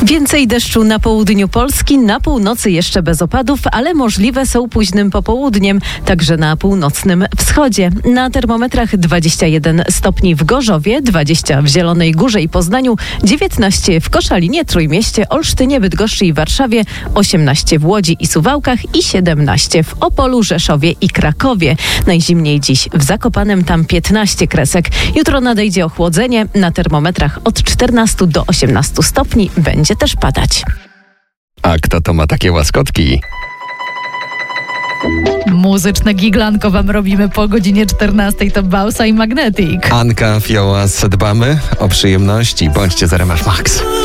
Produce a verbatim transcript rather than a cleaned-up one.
Więcej deszczu na południu Polski, na północy jeszcze bez opadów, ale możliwe są późnym popołudniem, także na północnym wschodzie. Na termometrach dwadzieścia jeden stopni w Gorzowie, dwadzieścia w Zielonej Górze i Poznaniu, dziewiętnaście w Koszalinie, Trójmieście, Olsztynie, Bydgoszczy i Warszawie, osiemnaście w Łodzi i Suwałkach i siedemnaście w Opolu, Rzeszowie i Krakowie. Najzimniej dziś w Zakopanem, tam piętnaście kresek. Jutro nadejdzie ochłodzenie, na termometrach od czternastu do osiemnastu stopni, będzie też padać. A kto to ma takie łaskotki? Muzyczne giglanko wam robimy po godzinie czternastej. To Bausa i Magnetic. Anka Fiołas, dbamy o przyjemności. Bądźcie z R M F Max.